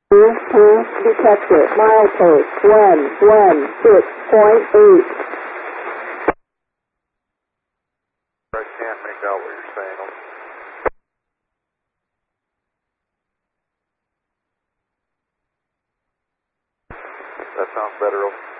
detector, milepost 116.8. I can't make out what you're saying. That sounds better.